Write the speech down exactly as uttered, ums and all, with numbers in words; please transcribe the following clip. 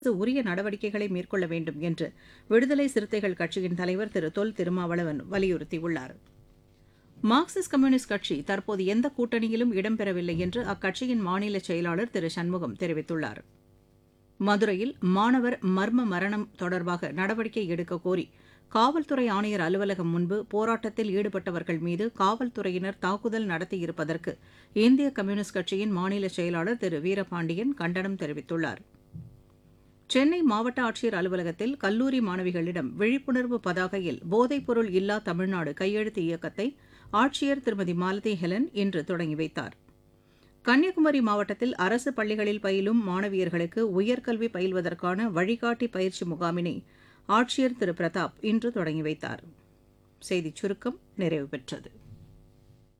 அரசு உரிய நடவடிக்கைகளை மேற்கொள்ள வேண்டும் என்று விடுதலை சிறுத்தைகள் கட்சியின் தலைவர் திரு தொல் திருமாவளவன் வலியுறுத்தியுள்ளார். மார்க்சிஸ்ட் கம்யூனிஸ்ட் கட்சி தற்போது எந்த கூட்டணியிலும் இடம்பெறவில்லை என்று அக்கட்சியின் மாநில செயலாளர் திரு சண்முகம் தெரிவித்துள்ளார். மதுரையில் மாணவர் மர்ம மரணம் தொடர்பாக நடவடிக்கை எடுக்க கோரி காவல்துறை ஆணையர் அலுவலகம் முன்பு போராட்டத்தில் ஈடுபட்டவர்கள் மீது காவல்துறையினர் தாக்குதல் நடத்தியிருப்பதற்கு இந்திய கம்யூனிஸ்ட் கட்சியின் மாநில செயலாளர் திரு வீரபாண்டியன் கண்டனம் தெரிவித்துள்ளார். சென்னை மாவட்ட ஆட்சியர் அலுவலகத்தில் கல்லூரி மாணவிகளிடம் விழிப்புணர்வு பதாகையில் போதைப்பொருள் இல்லா தமிழ்நாடு கையெழுத்து இயக்கத்தை ஆட்சியர் திருமதி மாலதி ஹெலன் இன்று தொடங்கி வைத்தார். கன்னியாகுமரி மாவட்டத்தில் அரசு பள்ளிகளில் பயிலும் மாணவியர்களுக்கு உயர்கல்வி பயில்வதற்கான வழிகாட்டி பயிற்சி முகாமினை ஆட்சியர் திரு பிரதாப் இன்று தொடங்கி வைத்தார். செய்திச் சுருக்கம் நிறைவு பெற்றது.